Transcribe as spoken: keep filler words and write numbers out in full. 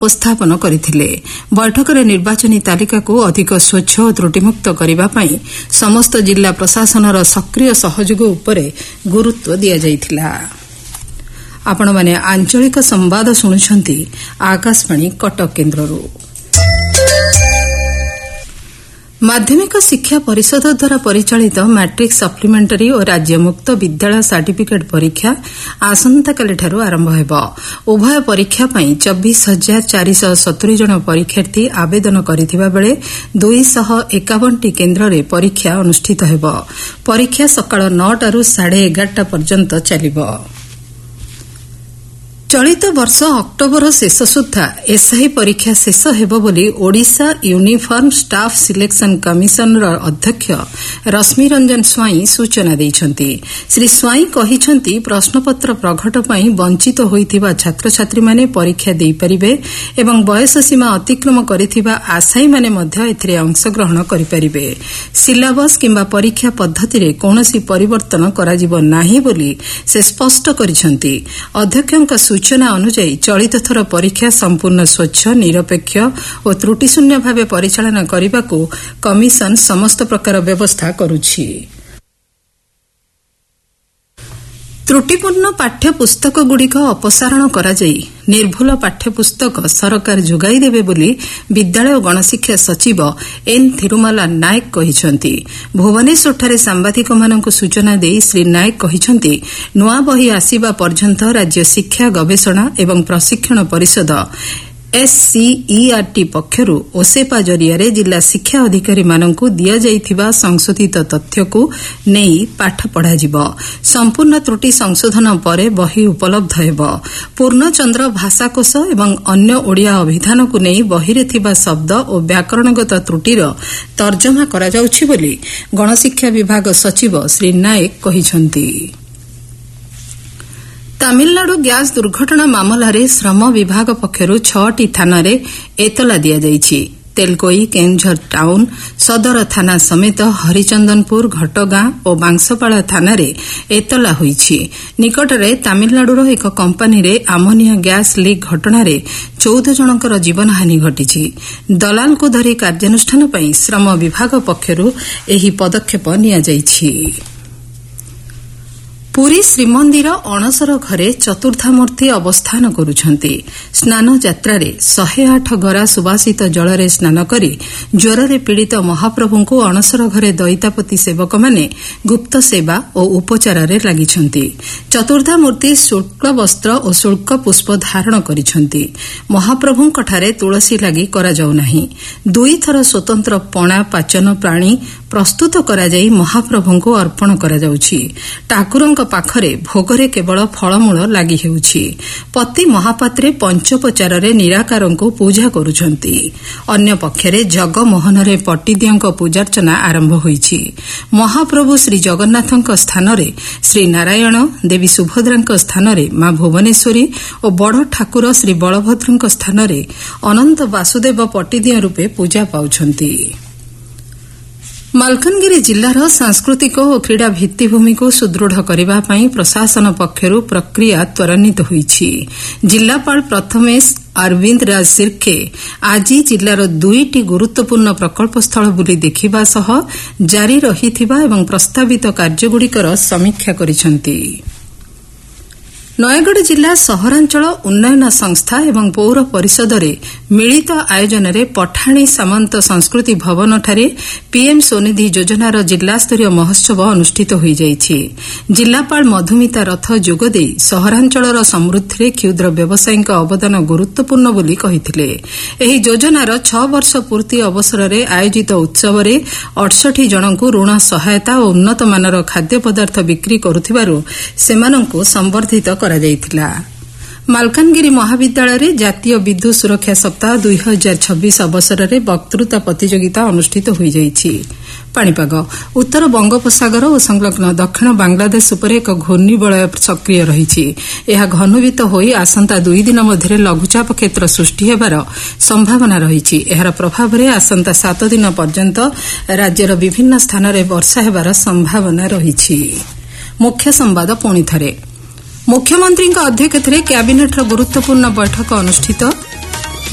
ଉପସ୍ଥାପନ କରିଥିଲେ। ବୈଠକରେ ନିର୍ବାଚନୀ ତାଲିକାକୁ ଅଧିକ ସ୍ୱଚ୍ଛ ଓ ତ୍ରୁଟିମୁକ୍ତ କରିବା ପାଇଁ ସମସ୍ତ ଜିଲ୍ଲା ପ୍ରଶାସନର ସକ୍ରିୟ ସହଯୋଗ ଉପରେ ଗୁରୁତ୍ୱ ଦିଆଯାଇଥିଲା। ଆପଣମାନେ ଆଞ୍ଚଳିକ ସମ୍ବାଦ ଶୁଣୁଛନ୍ତି ଆକାଶବାଣୀ କଟକ କେନ୍ଦ୍ରରୁ। ମାଧ୍ୟମିକ ଶିକ୍ଷା ପରିଷଦ ଦ୍ୱାରା ପରିଚାଳିତ ମାଟ୍ରିକ୍ ସପ୍ଲିମେଣ୍ଟାରୀ ଓ ରାଜ୍ୟ ମୁକ୍ତ ବିଦ୍ୟାଳୟ ସାର୍ଟିଫିକେଟ୍ ପରୀକ୍ଷା ଆସନ୍ତାକାଲିଠାରୁ ଆରମ୍ଭ ହେବ। ଉଭୟ ପରୀକ୍ଷା ପାଇଁ ଚବିଶ ହଜାର ଚାରିଶହ ସତୁରୀ ଜଣ ପରୀକ୍ଷାର୍ଥୀ ଆବେଦନ କରିଥିବା ବେଳେ ଦୁଇଶହ ଏକାବନଟି କେନ୍ଦ୍ରରେ ପରୀକ୍ଷା ଅନୁଷ୍ଠିତ ହେବ। ପରୀକ୍ଷା ସକାଳ ନଅଟାରୁ ସାଢ଼େ ଏଗାରଟା ପର୍ଯ୍ୟନ୍ତ ଚାଲିବ। ଚଳିତ ବର୍ଷ ଅକ୍ଟୋବର ଶେଷ ସୁଦ୍ଧା ଏସ୍ଆଇ ପରୀକ୍ଷା ଶେଷ ହେବ ବୋଲି Odisha uniform staff selection commissioner ଅଧ୍ୟକ୍ଷ ରଶ୍ମି ରଞ୍ଜନ ସ୍ୱାଇଁ ସୂଚନା ଦେଇଛନ୍ତି। ଶ୍ରୀ ସ୍ୱାଇଁ କହିଛନ୍ତି ପ୍ରଶ୍ନପତ୍ର ପ୍ରଘଟ ପାଇଁ ବଞ୍ଚିତ ହୋଇଥିବା ଛାତ୍ରଛାତ୍ରୀମାନେ ପରୀକ୍ଷା ଦେଇପାରିବେ ଏବଂ ବୟସସୀମା ଅତିକ୍ରମ କରିଥିବା ଆଶାୟୀମାନେ ମଧ୍ୟ ଏଥିରେ ଅଂଶଗ୍ରହଣ କରିପାରିବେ। ସିଲାବସ୍ କିମ୍ବା ପରୀକ୍ଷା ପଦ୍ଧତିରେ କୌଣସି ପରିବର୍ତ୍ତନ କରାଯିବ ନାହିଁ ବୋଲି ସେ ସ୍ପଷ୍ଟ କରିଛନ୍ତି। ଅଧ୍ୟକ୍ଷଙ୍କ ସୂଚନା ଅନୁଯାୟୀ ଚଳିତ ଥର ପରୀକ୍ଷା ସମ୍ପୂର୍ଣ୍ଣ ସ୍ୱଚ୍ଛ, ନିରପେକ୍ଷ ଓ ତ୍ରୁଟିଶୂନ୍ୟ ଭାବେ ପରିଚାଳନା କରିବାକୁ କମିଶନ ସମସ୍ତ ପ୍ରକାର ବ୍ୟବସ୍ଥା କରୁଛି। ତ୍ରୁଟିପୂର୍ଣ୍ଣ ପାଠ୍ୟପୁସ୍ତକଗୁଡ଼ିକ ଅପସାରଣ କରାଯାଇ ନିର୍ଭୁଲ ପାଠ୍ୟପୁସ୍ତକ ସରକାର ଯୋଗାଇ ଦେବେ ବୋଲି ବିଦ୍ୟାଳୟ ଓ ଗଣଶିକ୍ଷା ସଚିବ ଏନ୍ ଥିରୁମାଲା ନାୟକ କହିଛନ୍ତି। ଭୁବନେଶ୍ୱରଠାରେ ସାମ୍ବାଦିକମାନଙ୍କୁ ସୂଚନା ଦେଇ ଶ୍ରୀ ନାୟକ କହିଛନ୍ତି, ନୂଆ ବହି ଆସିବା ପର୍ଯ୍ୟନ୍ତ ରାଜ୍ୟ ଶିକ୍ଷା ଗବେଷଣା ଏବଂ ପ୍ରଶିକ୍ଷଣ ପରିଷଦ ଏସ୍ସିଇଆର୍ଟି ପକ୍ଷରୁ ଓସେପା ଜରିଆରେ ଜିଲ୍ଲା ଶିକ୍ଷା ଅଧିକାରୀମାନଙ୍କୁ ଦିଆଯାଇଥିବା ସଂଶୋଧିତ ତଥ୍ୟକୁ ନେଇ ପାଠ ପଢ଼ାଯିବ। ସମ୍ପୂର୍ଣ୍ଣ ତ୍ରୁଟି ସଂଶୋଧନ ପରେ ବହି ଉପଲବ୍ଧ ହେବ। ପୂର୍ଣ୍ଣଚନ୍ଦ୍ର ଭାଷାକୋଷ ଏବଂ ଅନ୍ୟ ଓଡ଼ିଆ ଅଭିଧାନକୁ ନେଇ ବହିରେ ଥିବା ଶବ୍ଦ ଓ ବ୍ୟାକରଣଗତ ତ୍ରୁଟିର ତର୍ଜମା କରାଯାଉଛି ବୋଲି ଗଣଶିକ୍ଷା ବିଭାଗ ସଚିବ ଶ୍ରୀ ନାୟକ କହିଛନ୍ତି। ତାମିଲନାଡୁ ଗ୍ୟାସ୍ ଦୁର୍ଘଟଣା ମାମଲାରେ ଶ୍ରମ ବିଭାଗ ପକ୍ଷରୁ ଛଅଟି ଥାନାରେ ଏତଲା ଦିଆଯାଇଛି। ତେଲକୋଇ, କେନ୍ଦୁଝର ଟାଉନ୍, ସଦର ଥାନା ସମେତ ହରିଚନ୍ଦନପୁର, ଘଟଗାଁ ଓ ବାଂଶପାଳ ଥାନାରେ ଏତଲା ହୋଇଛି। ନିକଟରେ ତାମିଲନାଡୁର ଏକ କମ୍ପାନୀରେ ଆମୋନିଆ ଗ୍ୟାସ୍ ଲିକ୍ ଘଟଣାରେ ଚଉଦ ଜଣଙ୍କର ଜୀବନହାନୀ ଘଟିଛି। ଦଲାଲଙ୍କୁ ଧରି କାର୍ଯ୍ୟାନୁଷ୍ଠାନ ପାଇଁ ଶ୍ରମ ବିଭାଗ ପକ୍ଷରୁ ଏହି ପଦକ୍ଷେପ ନିଆଯାଇଛି। ପୁରୀ ଶ୍ରୀମନ୍ଦିର ଅଣସର ଘରେ ଚତୁର୍ଦ୍ଧାମୂର୍ତ୍ତି ଅବସ୍ଥାନ କରୁଛନ୍ତି। ସ୍ନାନ ଯାତ୍ରାରେ ଶହେ ଆଠ ଗରା ସୁବାସିତ ଜଳରେ ସ୍ନାନ କରି ଜ୍ୱରରେ ପୀଡ଼ିତ ମହାପ୍ରଭୁଙ୍କୁ ଅଣସର ଘରେ ଦଇତାପତି ସେବକମାନେ ଗୁପ୍ତ ସେବା ଓ ଉପଚାରରେ ଲାଗିଛନ୍ତି। ଚତୁର୍ଦ୍ଧାମୂର୍ତ୍ତି ଶୁକ୍ଳ ବସ୍ତ୍ର ଓ ଶୁଳ୍କ ପୁଷ୍ପ ଧାରଣ କରିଛନ୍ତି। ମହାପ୍ରଭୁଙ୍କଠାରେ ତୁଳସୀ ଲାଗି କରାଯାଉ ନାହିଁ। ଦୁଇଥର ସ୍ୱତନ୍ତ୍ର ପଣା ପାଚନ ପ୍ରାଣୀ ପ୍ରସ୍ତୁତ କରାଯାଇ ମହାପ୍ରଭୁଙ୍କୁ ଅର୍ପଣ କରାଯାଉଛି। ଠାକୁରଙ୍କ ପାଖରେ ଭୋଗରେ କେବଳ ଫଳମୂଳ ଲାଗି ହେଉଛି। ପତି ମହାପାତ୍ରେ ପଞ୍ଚୋପଚାରରେ ନିରାକାରଙ୍କୁ ପୂଜା କରୁଛନ୍ତି। ଅନ୍ୟପକ୍ଷରେ ଜଗମୋହନରେ ପଟିଦିଅଙ୍କ ପୂଜାର୍ଚ୍ଚନା ଆରମ୍ଭ ହୋଇଛି। ମହାପ୍ରଭୁ ଶ୍ରୀ ଜଗନ୍ନାଥଙ୍କ ସ୍ଥାନରେ ଶ୍ରୀ ନାରାୟଣ, ଦେବୀ ସୁଭଦ୍ରାଙ୍କ ସ୍ଥାନରେ ମା ଭୁବନେଶ୍ୱରୀ ଓ ବଡ଼ ଠାକୁର ଶ୍ରୀ ବଳଭଦ୍ରଙ୍କ ସ୍ଥାନରେ ଅନନ୍ତ ବାସୁଦେବ ପଟିଦିଅ ରୂପେ ପୂଜା ପାଉଛନ୍ତି। ମାଲକାନଗିରି ଜିଲ୍ଲାର ସାଂସ୍କୃତିକ ଓ କ୍ରୀଡ଼ା ଭିତ୍ତିଭୂମିକୁ ସୁଦୃଢ଼ କରିବା ପାଇଁ ପ୍ରଶାସନ ପକ୍ଷରୁ ପ୍ରକ୍ରିୟା ତ୍ୱରାନ୍ୱିତ ହୋଇଛି। ଜିଲ୍ଲାପାଳ ପ୍ରଥମେଶ ଅରବିନ୍ଦ ରାଜ ସିର୍କେ ଆଜି ଜିଲ୍ଲାର ଦୁଇଟି ଗୁରୁତ୍ୱପୂର୍ଣ୍ଣ ପ୍ରକଳ୍ପସ୍ଥଳ ବୁଲି ଦେଖିବା ସହ ଜାରି ରହିଥିବା ଏବଂ ପ୍ରସ୍ତାବିତ କାର୍ଯ୍ୟଗୁଡ଼ିକର ସମୀକ୍ଷା କରିଛନ୍ତି। ନୟାଗଡ଼ ଜିଲ୍ଲା ସହରାଞ୍ଚଳ ଉନ୍ନୟନ ସଂସ୍ଥା ଏବଂ ପୌର ପରିଷଦରେ ମିଳିତ ଆୟୋଜନରେ ପଠାଣି ସାମନ୍ତ ସଂସ୍କୃତି ଭବନଠାରେ ପିଏମ୍ ସ୍ୱନିଧି ଯୋଜନାର ଜିଲ୍ଲାସ୍ତରୀୟ ମହୋତ୍ସବ ଅନୁଷ୍ଠିତ ହୋଇଯାଇଛି। ଜିଲ୍ଲାପାଳ ମଧୁମିତା ରଥ ଯୋଗଦେଇ ସହରାଞ୍ଚଳର ସମୃଦ୍ଧିରେ କ୍ଷୁଦ୍ର ବ୍ୟବସାୟୀଙ୍କ ଅବଦାନ ଗୁରୁତ୍ୱପୂର୍ଣ୍ଣ ବୋଲି କହିଥିଲେ। ଏହି ଯୋଜନାର ଛଅ ବର୍ଷ ପୂର୍ତ୍ତି ଅବସରରେ ଆୟୋଜିତ ଉତ୍ସବରେ ଅଠଷଠି ଜଣଙ୍କୁ ଋଣ ସହାୟତା ଓ ଉନ୍ନତମାନର ଖାଦ୍ୟପଦାର୍ଥ ବିକ୍ରି କରୁଥିବାରୁ ସେମାନଙ୍କୁ ସମ୍ବର୍ଦ୍ଧିତ କରାଯାଇଥିଲା। ମାଲକାନଗିରି ମହାବିଦ୍ୟାଳୟରେ ଜାତୀୟ ବିଦ୍ୟୁତ୍ ସୁରକ୍ଷା ସପ୍ତାହ ଦୁଇ ହଜାର ଛବିଶ ଅବସରରେ ବକ୍ତୃତା ପ୍ରତିଯୋଗିତା ଅନୁଷ୍ଠିତ ହୋଇଯାଇଛି। ପାଣିପାଗ ଉତ୍ତର ବଙ୍ଗୋପସାଗର ଓ ସଂଲଗ୍ନ ଦକ୍ଷିଣ ବାଂଲାଦେଶ ଉପରେ ଏକ ଘୂର୍ଣ୍ଣିବଳୟ ସକ୍ରିୟ ରହିଛି। ଏହା ଘନୀଭୂତ ହୋଇ ଆସନ୍ତା ଦୁଇ ଦିନ ମଧ୍ୟରେ ଲଘୁଚାପ କ୍ଷେତ୍ର ସୃଷ୍ଟି ହେବାର ସମ୍ଭାବନା ରହିଛି। ଏହାର ପ୍ରଭାବରେ ଆସନ୍ତା ସାତ ଦିନ ପର୍ଯ୍ୟନ୍ତ ରାଜ୍ୟର ବିଭିନ୍ନ ସ୍ଥାନରେ ବର୍ଷା ହେବାର ସମ୍ଭାବନା ରହିଛି। ମୁଖ୍ୟ ସମ୍ବାଦ ପୁଣିଥରେ। ମୁଖ୍ୟମନ୍ତ୍ରୀଙ୍କ ଅଧ୍ୟକ୍ଷତାରେ କ୍ୟାବିନେଟ୍ର ଗୁରୁତ୍ୱପୂର୍ଣ୍ଣ ବୈଠକ ଅନୁଷ୍ଠିତ।